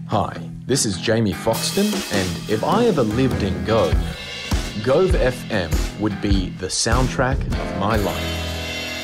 Hi, this is Jamie Foxton, and if I ever lived in Gove, Gove FM would be the soundtrack of my life.